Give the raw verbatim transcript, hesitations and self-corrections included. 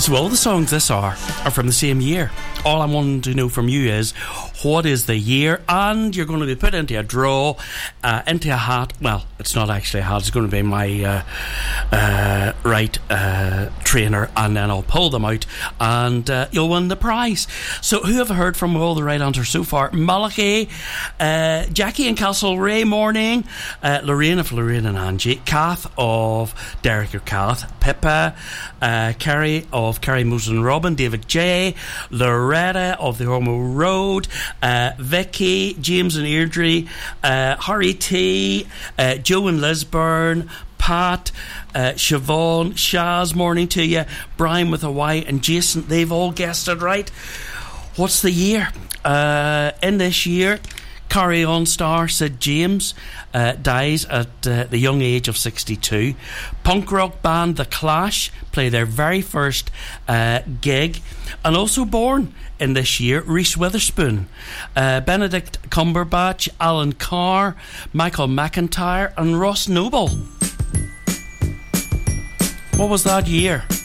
So all the songs this are are from the same year. All I want to know from you is, what is the year? And you're going to be put into a draw, uh, into a hat. Well, it's not actually a hat. It's going to be my uh, uh, right uh, trainer, and then I'll pull them out, and uh, you'll win the prize. So who have I heard from all the right answers so far? Malachi, uh, Jackie and Castlereagh, morning. Uh, Lorraine of Lorraine and Angie. Kath of Derek or Kath. Pippa. Uh, Kerry of Kerry, Moses and Robin. David J. Loretta of the Homo Road. Uh, Vicky, James and Airdrie, uh, Harry T, uh, Joe and Lisburn, Pat, uh, Siobhan, Shaz, morning to you, Brian with a Y, and Jason. They've all guessed it right. What's the year? Uh, in this year, Carry On star Sid James uh, dies at uh, the young age of sixty-two. Punk rock band The Clash play their very first uh, gig. And also born in this year, Reese Witherspoon, uh, Benedict Cumberbatch, Alan Carr, Michael McIntyre and Ross Noble. What was that year?